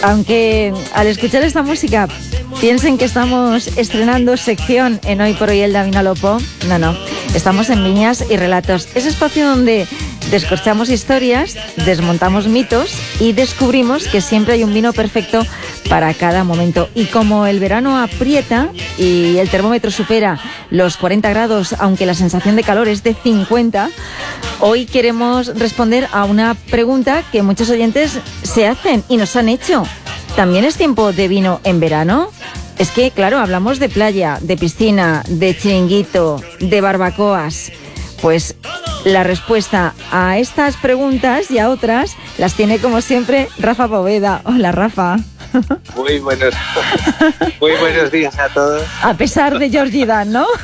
Aunque al escuchar esta música piensen que estamos estrenando sección en Hoy por Hoy el de Vinalopó, no, estamos en Viñas y Relatos, ese espacio donde descorchamos historias, desmontamos mitos y descubrimos que siempre hay un vino perfecto para cada momento. Y como el verano aprieta y el termómetro supera los 40 grados, aunque la sensación de calor es de 50, hoy queremos responder a una pregunta que muchos oyentes se hacen y nos han hecho. ¿También es tiempo de vino en verano? Es que, claro, hablamos de playa, de piscina, de chiringuito, de barbacoas. Pues la respuesta a estas preguntas y a otras las tiene, como siempre, Rafa Poveda. Hola, Rafa. Muy buenos días a todos. A pesar de Georgie Dan, ¿no?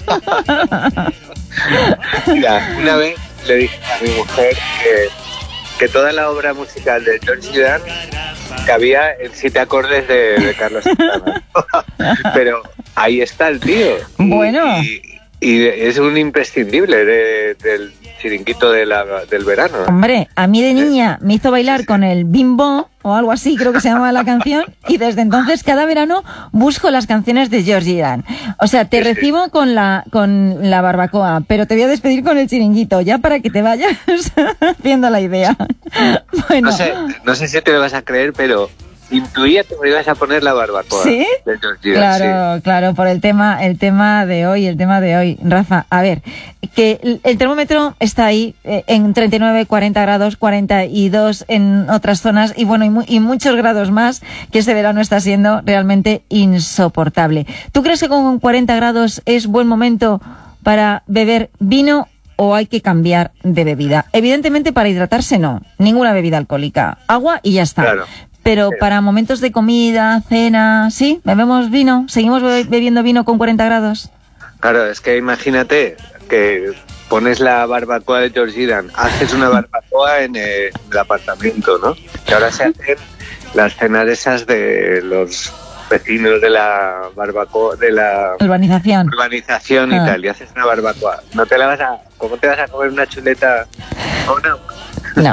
Mira, una vez le dije a mi mujer que toda la obra musical de Georgie Dan cabía en 7 acordes de Carlos Santana. Pero ahí está el tío. Bueno. Y es un imprescindible del chiringuito del verano. Hombre, a mí de niña me hizo bailar con el Bimbo o algo así, creo que se llama la canción, y desde entonces cada verano busco las canciones de Georgie Dan. O sea, te recibo con la barbacoa, pero te voy a despedir con el chiringuito, ya para que te vayas viendo la idea. Bueno. No sé si te lo vas a creer, pero intuía que me ibas a poner la barbacoa. ¿Sí? De Georgie Dan, sí. Claro, por el tema de hoy, Rafa. A ver, que el termómetro está ahí en 39, 40 grados, 42 en otras zonas y bueno, y muchos grados más, que este verano está siendo realmente insoportable. ¿Tú crees que con 40 grados es buen momento para beber vino o hay que cambiar de bebida? Evidentemente para hidratarse no, ninguna bebida alcohólica, agua y ya está. Claro. Pero para momentos de comida, cena, ¿sí? ¿Bebemos vino? ¿Seguimos bebiendo vino con 40 grados? Claro, es que imagínate que pones la barbacoa de Georgie Dan, haces una barbacoa en el apartamento, ¿no? Que ahora se hacen las cenas esas de los vecinos de la barbacoa, de la urbanización y tal, y haces una barbacoa. ¿Cómo te vas a comer una chuleta o no? No.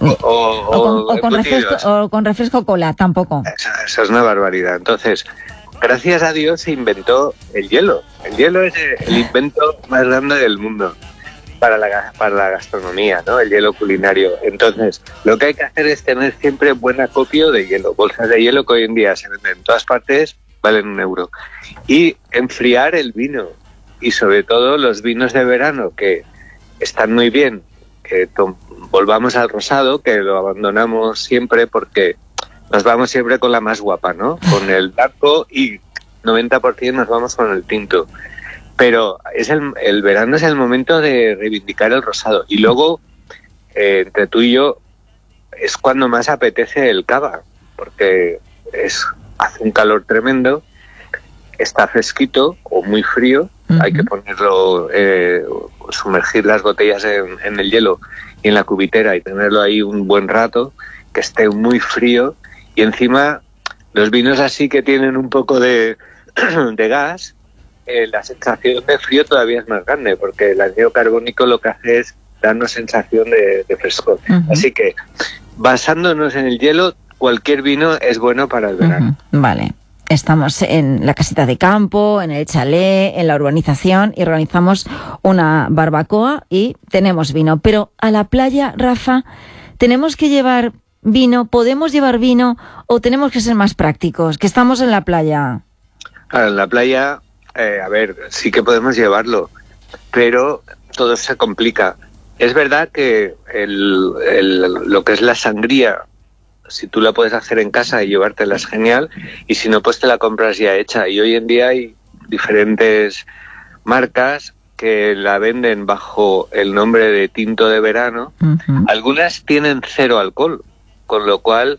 O con refresco cola, tampoco. Eso es una barbaridad. Entonces, gracias a Dios se inventó el hielo. El hielo es el invento más grande del mundo para la gastronomía, ¿no? El hielo culinario. Entonces, lo que hay que hacer es tener siempre buen acopio de hielo. Bolsas de hielo que hoy en día se venden en todas partes, valen €1. Y enfriar el vino. Y sobre todo los vinos de verano, que están muy bien, que volvamos al rosado, que lo abandonamos siempre porque nos vamos siempre con la más guapa, ¿no? Con el blanco y 90% nos vamos con el tinto. Pero el verano es el momento de reivindicar el rosado. Y luego, entre tú y yo, es cuando más apetece el cava, porque hace un calor tremendo, está fresquito o muy frío, hay que ponerlo, sumergir las botellas en el hielo y en la cubitera y tenerlo ahí un buen rato, que esté muy frío, y encima los vinos así que tienen un poco de gas, la sensación de frío todavía es más grande, porque el ácido carbónico lo que hace es darnos sensación de frescor. Así que, basándonos en el hielo, cualquier vino es bueno para el verano. Vale. Estamos en la casita de campo, en el chalet, en la urbanización y organizamos una barbacoa y tenemos vino. Pero a la playa, Rafa, ¿tenemos que llevar vino? ¿Podemos llevar vino o tenemos que ser más prácticos? Que estamos en la playa. Claro, en la playa, a ver, sí que podemos llevarlo, pero todo se complica. Es verdad que lo que es la sangría, si tú la puedes hacer en casa y llevártela es genial, y si no, pues te la compras ya hecha. Y hoy en día hay diferentes marcas que la venden bajo el nombre de tinto de verano. Algunas tienen 0 alcohol, con lo cual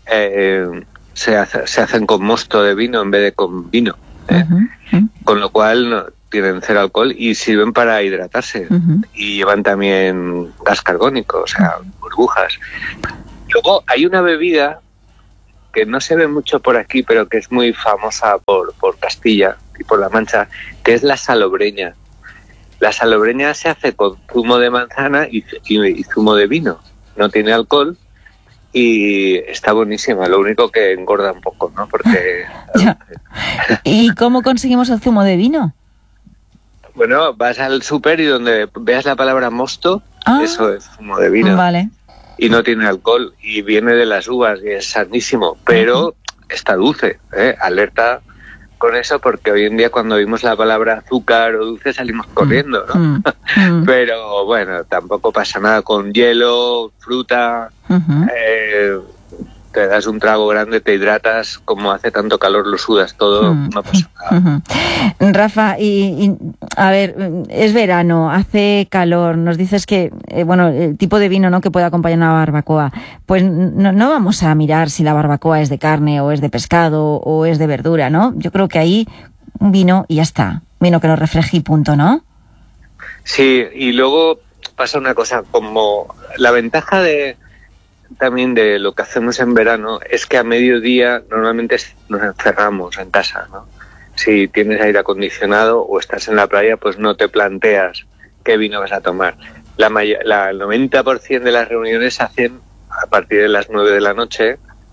se hacen con mosto de vino en vez de con vino. Con lo cual no, tienen 0 alcohol y sirven para hidratarse. Y llevan también gas carbónico, o sea, burbujas. Luego hay una bebida que no se ve mucho por aquí, pero que es muy famosa por Castilla y por La Mancha, que es la salobreña. La salobreña se hace con zumo de manzana y zumo de vino. No tiene alcohol y está buenísima. Lo único que engorda un poco, ¿no? Porque... ¿Y cómo conseguimos el zumo de vino? Bueno, vas al súper y donde veas la palabra mosto, eso es zumo de vino. Vale. Y no tiene alcohol y viene de las uvas y es sanísimo, pero está dulce, ¿eh? Alerta con eso, porque hoy en día cuando oímos la palabra azúcar o dulce salimos corriendo, ¿no? Pero bueno, tampoco pasa nada con hielo, fruta, te das un trago grande, te hidratas, como hace tanto calor lo sudas todo, no pasa nada. Rafa, y a ver, es verano, hace calor, nos dices que, bueno, el tipo de vino, ¿no?, que puede acompañar una barbacoa, pues no vamos a mirar si la barbacoa es de carne o es de pescado o es de verdura, ¿no? Yo creo que ahí un vino y ya está, vino que nos refleje y punto, ¿no? Sí, y luego pasa una cosa, como la ventaja también de lo que hacemos en verano es que a mediodía normalmente nos encerramos en casa, ¿no? Si tienes aire acondicionado o estás en la playa, pues no te planteas qué vino vas a tomar. El 90% de las reuniones se hacen a partir de las 9 de la noche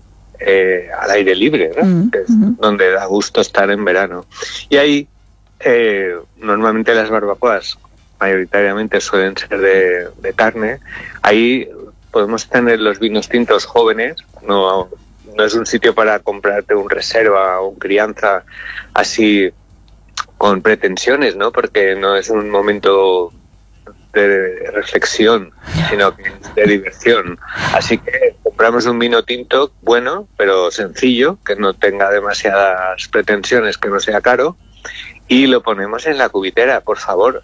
al aire libre, ¿no? Que es donde da gusto estar en verano. Y ahí normalmente las barbacoas mayoritariamente suelen ser de carne. Ahí podemos tener los vinos tintos jóvenes, no es un sitio para comprarte un reserva o un crianza así con pretensiones, ¿no? Porque no es un momento de reflexión, sino de diversión. Así que compramos un vino tinto bueno, pero sencillo, que no tenga demasiadas pretensiones, que no sea caro, y lo ponemos en la cubitera, por favor.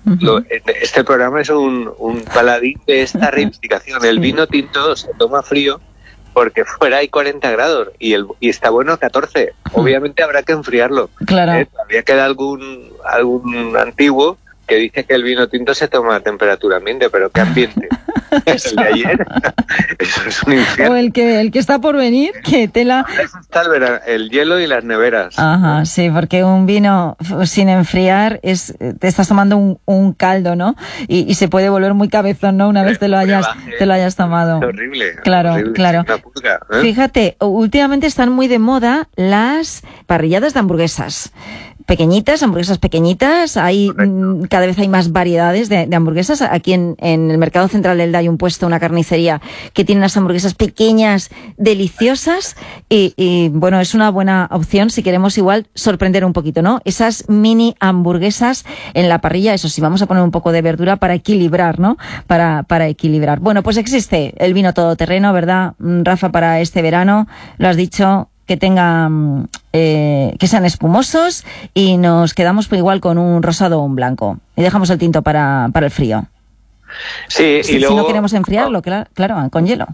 Este programa es un paladín de esta reivindicación. El vino tinto se toma frío porque fuera hay 40 grados y está bueno a 14. Obviamente habrá que enfriarlo. Claro. Todavía queda algún antiguo que dice que el vino tinto se toma a temperatura ambiente, pero ¿qué ambiente? ¿El de ayer? Eso es un infierno. O el que está por venir, que tela... Eso está el hielo y las neveras. Ajá, sí, porque un vino sin enfriar te estás tomando un caldo, ¿no? Y se puede volver muy cabezón, ¿no? Una vez te lo hayas tomado. Es horrible. Claro, horrible, claro. Una purga, ¿eh? Fíjate, últimamente están muy de moda las parrilladas de hamburguesas. Hamburguesas pequeñitas, cada vez hay más variedades de hamburguesas. Aquí en el Mercado Central del hay un puesto, una carnicería, que tiene unas hamburguesas pequeñas, deliciosas, y bueno, es una buena opción si queremos igual sorprender un poquito, ¿no? Esas mini hamburguesas en la parrilla, eso sí, vamos a poner un poco de verdura para equilibrar, ¿no? Para equilibrar. Bueno, pues existe el vino todoterreno, ¿verdad, Rafa, para este verano? Lo has dicho, que tengan, que sean espumosos, y nos quedamos igual con un rosado o un blanco. Y dejamos el tinto para el frío. Sí, y luego, si no queremos enfriarlo, claro, con hielo.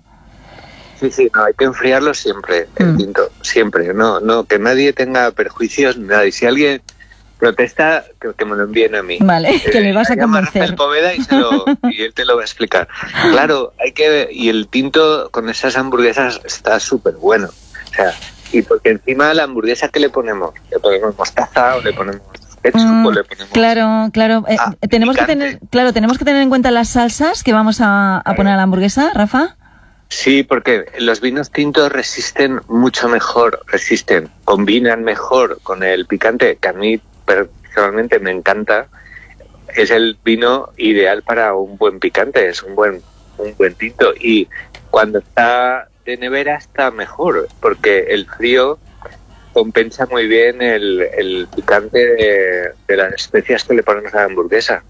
Sí, no, hay que enfriarlo siempre, el tinto, siempre. No, que nadie tenga perjuicios, nada. Y si alguien protesta, que me lo envíen a mí. Vale, que le vas a convencer. El Poveda y él te lo va a explicar. Claro, y el tinto con esas hamburguesas está súper bueno. O sea, y porque encima a la hamburguesa, ¿qué le ponemos? ¿Le ponemos mostaza o le ponemos ketchup o le ponemos...? Claro. Tenemos que tener en cuenta las salsas que vamos a poner a la hamburguesa, Rafa. Sí, porque los vinos tintos resisten mucho mejor, combinan mejor con el picante, que a mí personalmente me encanta. Es el vino ideal para un buen picante, es un buen tinto. Y cuando está de nevera está mejor, porque el frío compensa muy bien el picante de las especias que le ponemos a la hamburguesa.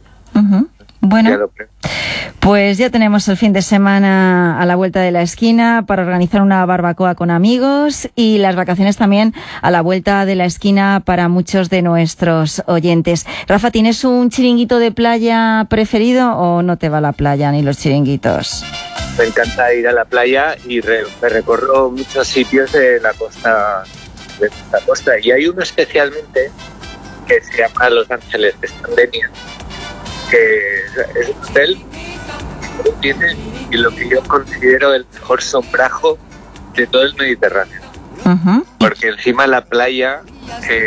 Bueno, pues ya tenemos el fin de semana a la vuelta de la esquina para organizar una barbacoa con amigos, y las vacaciones también a la vuelta de la esquina para muchos de nuestros oyentes. Rafa, ¿tienes un chiringuito de playa preferido o no te va la playa ni los chiringuitos? Me encanta ir a la playa y me recorro muchos sitios de la costa, y hay uno especialmente que se llama Los Ángeles de Sandenia, que es un hotel que tiene lo que yo considero el mejor sombrajo de todo el Mediterráneo, porque encima la playa